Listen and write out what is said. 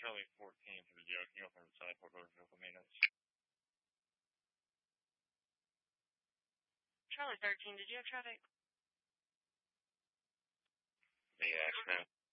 Charlie 14 for the joke. You open the side port over vehicle maintenance. Charlie 13, did you have traffic? Yeah, accident.